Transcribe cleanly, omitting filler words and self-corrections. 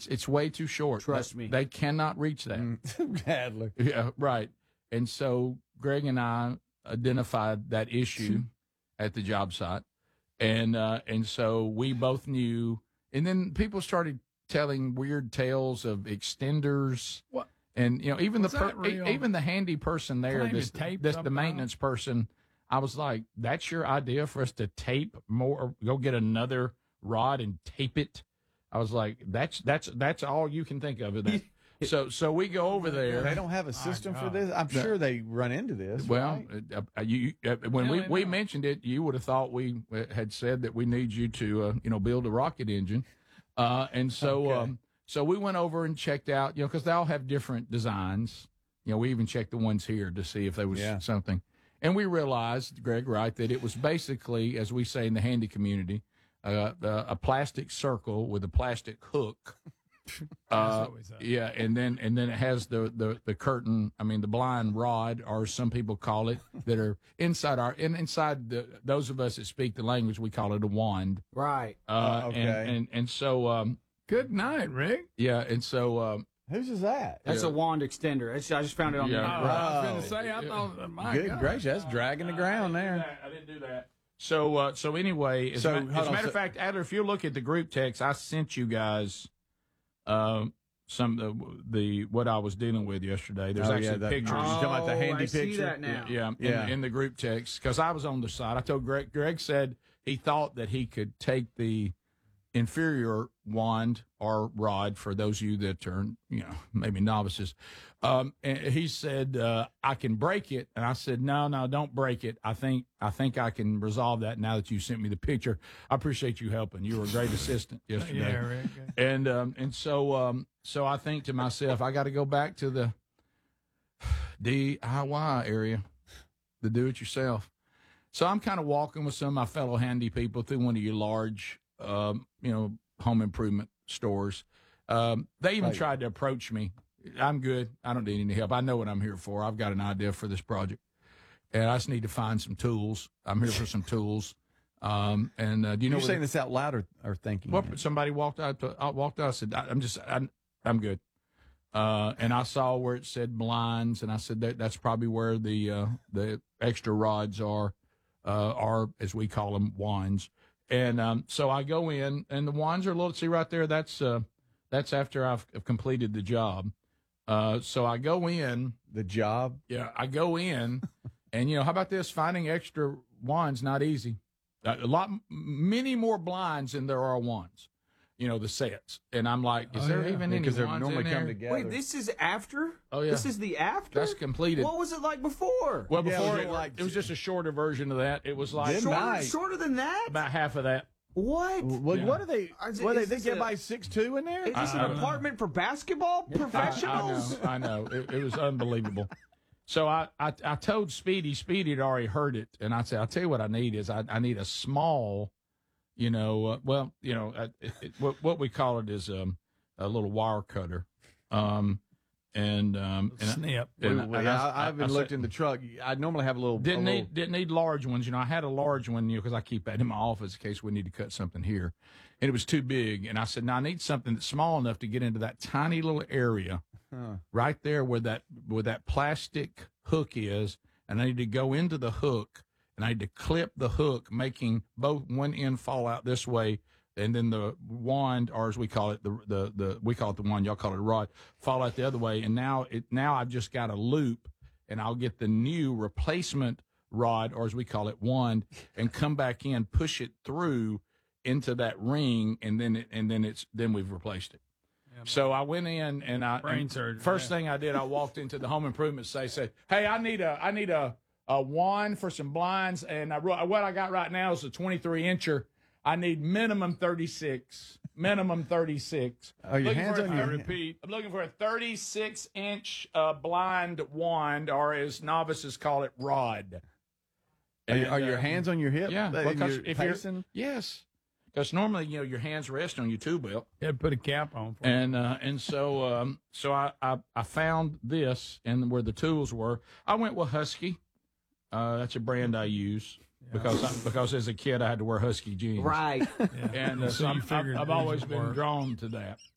it's way too short. Trust me. They cannot reach that. Badly. Yeah, right. And so Greg and I identified that issue at the job site, and so we both knew. And then people started telling weird tales of extenders. What? And even even the handy person there, the maintenance person, I was like, "That's your idea for us to tape more? Or go get another rod and tape it?" I was like, "That's all you can think of that." So we go over there. They don't have a system for this. I'm sure they run into this. Well, right? when we mentioned it, you would have thought we had said that we need you to build a rocket engine, and so. Okay. So we went over and checked out, because they all have different designs. We even checked the ones here to see if there was something. And we realized, Greg, right, that it was basically, as we say in the handy community, a plastic circle with a plastic hook. Yeah, and then it has the curtain. I mean, the blind rod, or some people call it, that are inside those of us that speak the language, we call it a wand. Right. Okay. And so. Good night, Rick. Yeah, and so whose is that? That's a wand extender. I just found it on the I was going to say, I thought, my Good God. gracious, that's dragging the ground there. I didn't do that. So anyway, as a matter of fact, Adler, if you look at the group text, I sent you guys some of the what I was dealing with yesterday. There's actually pictures. You're talking about the handy I picture? see that now. Yeah, in the group text, because I was on the side. I told Greg. Greg said he thought that he could take the inferior wand or rod, for those of you that are, maybe novices. And he said, I can break it. And I said, no, don't break it. I think I can resolve that now that you sent me the picture. I appreciate you helping. You were a great assistant yesterday. Yeah, Rick. And so I think to myself, I got to go back to the DIY area, the do-it-yourself. So I'm kind of walking with some of my fellow handy people through one of your large home improvement stores. They even tried to approach me. I'm good. I don't need any help. I know what I'm here for. I've got an idea for this project, and I just need to find some tools. I'm here for some tools. Do you know? You're saying this out loud or thinking? Well, somebody walked out. I said, I'm good. And I saw where it said blinds, and I said that's probably where the extra rods are, as we call them, wands. And so I go in, and the wands are a little. See right there, that's after I've completed the job. So I go in. The job? Yeah, I go in, and how about this? Finding extra wands not easy. Many more blinds than there are wands. The sets, and I'm like, is there even any because they wands normally in come there? together. Wait, this is after? Oh, yeah. This is the after? That's completed. What was it like before? Well, before Yeah, it was just a shorter version of that. It was like Shorter than that? about half of that. What? What are they? Is They this get a- by 6'2" in there? Is this an apartment for basketball professionals? I know. It was unbelievable. So I told Speedy. Speedy had already heard it, and I said, I'll tell you what I need is I need a small, what we call it is a little wire cutter, Snip. I haven't looked in the truck. I normally have a little. Didn't need large ones. I had a large one, because I keep that in my office in case we need to cut something here, and it was too big. And I said, I need something that's small enough to get into that tiny little area right there where that plastic hook is, and I need to go into the hook, and I need to clip the hook, making both one end fall out this way, and then the wand, or as we call it, we call it the wand, y'all call it a rod, fall out the other way. And now I've just got a loop, and I'll get the new replacement rod, or as we call it, wand, and come back in, push it through into that ring, and then we've replaced it. Yeah, so I went in, and first thing I did, I walked into the home improvement said, hey, I need a wand for some blinds, and what I got right now is a 23-incher. I need minimum 36. Minimum 36. Are your hands on your? Repeat. I'm looking for a 36-inch blind wand, or as novices call it, rod. Are your hands on your hip? Yeah. Because if you're pacing? Yes. Because normally, your hands rest on your tool belt. Yeah, put a cap on. For and so I found this, and where the tools were, I went with Husky. That's a brand I use. Because as a kid I had to wear Husky jeans, right? And so I've always been drawn to that.